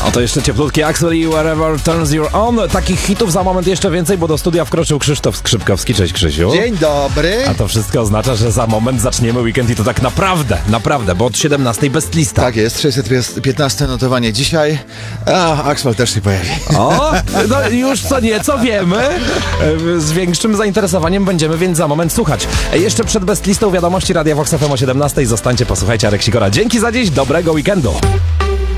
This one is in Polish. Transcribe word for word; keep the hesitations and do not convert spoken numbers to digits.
A to jeszcze cieplutki Axel i Wherever Turns You On. Takich hitów za moment jeszcze więcej, bo do studia wkroczył Krzysztof Skrzypkowski. Cześć, Krzysiu. Dzień dobry. A to wszystko oznacza, że za moment zaczniemy weekend i to tak naprawdę, naprawdę, bo od siedemnastej best lista. Tak jest, sześćset piętnaste notowanie dzisiaj. A, Axel też się pojawi. O, no już co nieco wiemy. Z większym zainteresowaniem będziemy więc za moment słuchać. Jeszcze przed best listą wiadomości Radia Vox F M o siedemnastej. Zostańcie, posłuchajcie Arek Sikora. Dzięki za dziś, dobrego weekendu.